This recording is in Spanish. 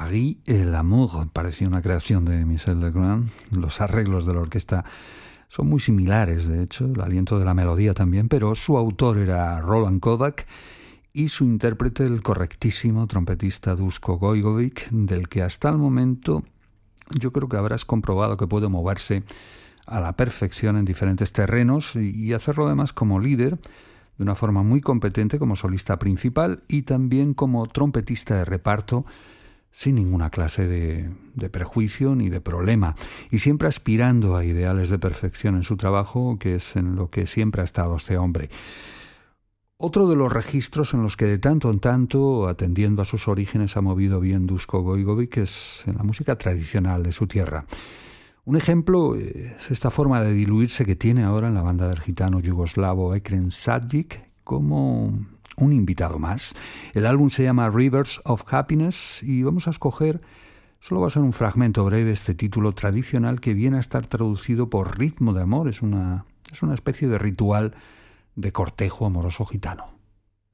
Paris et l'amour parecía una creación de Michel Legrand. Los arreglos de la orquesta son muy similares, de hecho, el aliento de la melodía también, pero su autor era Roland Kodak y su intérprete el correctísimo trompetista Duško Gojgović, del que hasta el momento yo creo que habrás comprobado que puede moverse a la perfección en diferentes terrenos y hacerlo además como líder, de una forma muy competente como solista principal y también como trompetista de reparto, sin ninguna clase de prejuicio ni de problema, y siempre aspirando a ideales de perfección en su trabajo, que es en lo que siempre ha estado este hombre. Otro de los registros en los que de tanto en tanto, atendiendo a sus orígenes, ha movido bien Duško Gojgović es en la música tradicional de su tierra. Un ejemplo es esta forma de diluirse que tiene ahora en la banda del gitano yugoslavo Ekrem Sajic como un invitado más. El álbum se llama Rivers of Happiness y vamos a escoger, solo va a ser un fragmento breve, este título tradicional que viene a estar traducido por ritmo de amor. Es una especie de ritual de cortejo amoroso gitano.